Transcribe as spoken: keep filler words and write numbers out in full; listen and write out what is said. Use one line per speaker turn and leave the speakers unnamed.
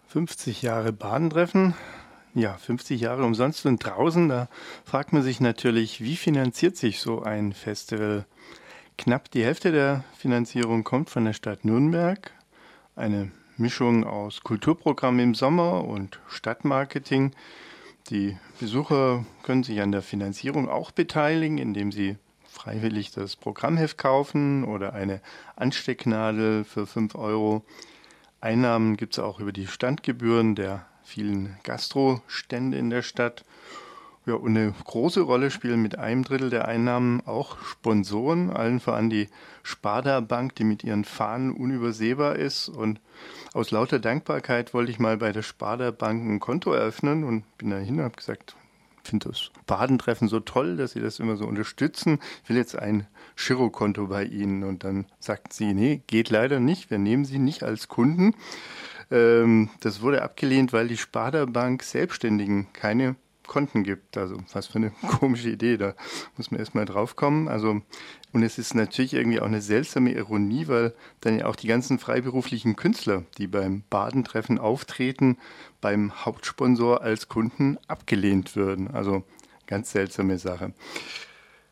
fünfzig Jahre Badentreffen, ja, fünfzig Jahre umsonst und draußen, da fragt man sich natürlich, wie finanziert sich so ein Festival? Knapp die Hälfte der Finanzierung kommt von der Stadt Nürnberg. Eine Mischung aus Kulturprogramm im Sommer und Stadtmarketing. Die Besucher können sich an der Finanzierung auch beteiligen, indem sie freiwillig das Programmheft kaufen oder eine Anstecknadel für fünf Euro. Einnahmen gibt es auch über die Standgebühren der vielen Gastrostände in der Stadt. Ja, und eine große Rolle spielen mit einem Drittel der Einnahmen auch Sponsoren, allen voran die Sparda Bank, die mit ihren Fahnen unübersehbar ist. Und aus lauter Dankbarkeit wollte ich mal bei der Sparda Bank ein Konto eröffnen und bin dahin und habe gesagt, ich finde das Badentreffen so toll, dass Sie das immer so unterstützen. Ich will jetzt ein Girokonto bei Ihnen. Und dann sagt sie, nee, geht leider nicht. Wir nehmen Sie nicht als Kunden. Ähm, das wurde abgelehnt, weil die Sparda Bank Selbstständigen keine Konten gibt. Also was für eine komische Idee, da muss man erstmal drauf kommen. Also, und es ist natürlich irgendwie auch eine seltsame Ironie, weil dann ja auch die ganzen freiberuflichen Künstler, die beim Badentreffen auftreten, beim Hauptsponsor als Kunden abgelehnt würden. Also ganz seltsame Sache.